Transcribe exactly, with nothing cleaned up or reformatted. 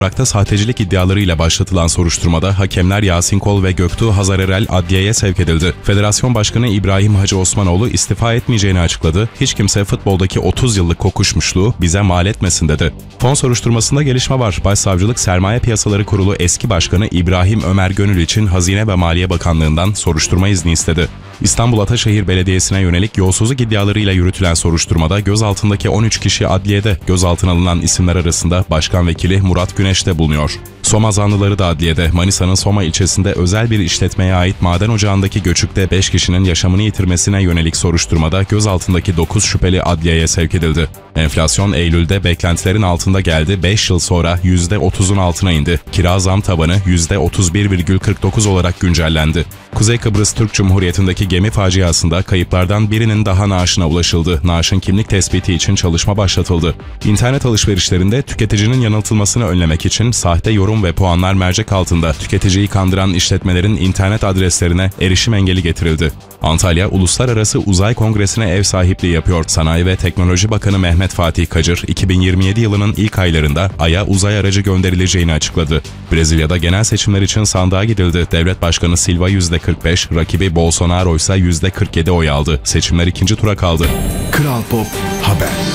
Irak'ta sahtecilik iddialarıyla başlatılan soruşturmada hakemler Yasin Kol ve Göktuğ Hazarerel adliyeye sevk edildi. Federasyon Başkanı İbrahim Hacı Osmanoğlu istifa etmeyeceğini açıkladı. Hiç kimse futboldaki otuz yıllık kokuşmuşluğu bize mal etmesin dedi. Fon soruşturmasında gelişme var. Başsavcılık Sermaye Piyasaları Kurulu eski başkanı İbrahim Ömer Gönül için Hazine ve Maliye Bakanlığı'ndan soruşturma izni istedi. İstanbul Ataşehir Belediyesi'ne yönelik yolsuzluk iddialarıyla yürütülen soruşturmada gözaltındaki on üç kişi adliyede. Gözaltına alınan isimler arasında Başkan Vekili Murat Güneş de bulunuyor. Soma zanlıları da adliyede. Manisa'nın Soma ilçesinde özel bir işletmeye ait maden ocağındaki göçükte beş kişinin yaşamını yitirmesine yönelik soruşturmada gözaltındaki dokuz şüpheli adliyeye sevk edildi. Enflasyon Eylül'de beklentilerin altında geldi, beş yıl sonra yüzde otuzun altına indi. Kira zam tabanı yüzde otuz bir virgül kırk dokuz olarak güncellendi. Kuzey Kıbrıs Türk Cumhuriyeti'ndeki gemi faciasında kayıplardan birinin daha naaşına ulaşıldı. Naaşın kimlik tespiti için çalışma başlatıldı. İnternet alışverişlerinde tüketicinin yanıltılmasını önlemek için sahte yorum ve puanlar mercek altında tüketiciyi kandıran işletmelerin internet adreslerine erişim engeli getirildi. Antalya, Uluslararası Uzay Kongresi'ne ev sahipliği yapıyor. Sanayi ve Teknoloji Bakanı Mehmet Fatih Kacır, iki bin yirmi yedi yılının ilk aylarında Ay'a uzay aracı gönderileceğini açıkladı. Brezilya'da genel seçimler için sandığa gidildi. Devlet Başkanı Silva yüzde kırk beş, rakibi Bolsonaro ise yüzde kırk yedi oy aldı. Seçimler ikinci tura kaldı. Kral Pop Haber.